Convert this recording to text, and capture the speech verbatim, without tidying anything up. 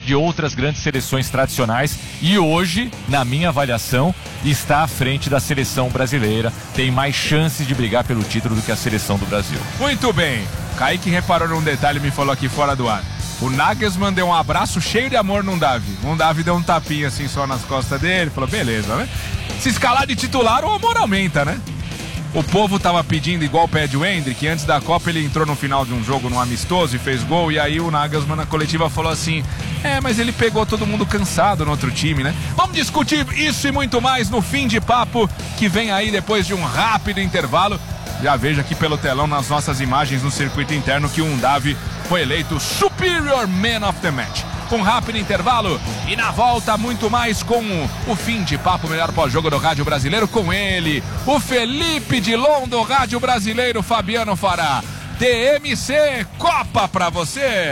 de outras grandes seleções tradicionais e hoje, na minha avaliação, está à frente da seleção brasileira, tem mais chances de brigar pelo título do que a seleção do Brasil. Muito bem, Kaique reparou num detalhe e me falou aqui fora do ar. O Nagelsmann deu um abraço cheio de amor num Davi. Um Davi deu um tapinha assim só nas costas dele, falou, beleza, né? Se escalar de titular, o amor aumenta, né? O povo tava pedindo igual pede o Endrick, que antes da Copa ele entrou no final de um jogo num amistoso e fez gol, e aí o Nagelsmann na coletiva falou assim, é, mas ele pegou todo mundo cansado no outro time, né? Vamos discutir isso e muito mais no Fim de Papo, que vem aí depois de um rápido intervalo. Já vejo aqui pelo telão nas nossas imagens no circuito interno que o Undav foi eleito Superior Man of the Match. Um rápido intervalo e na volta muito mais com o Fim de Papo, melhor pós-jogo do Rádio Brasileiro, com ele, o Felipe Dilon do Rádio Brasileiro, Fabiano Fará. D M C Copa pra você!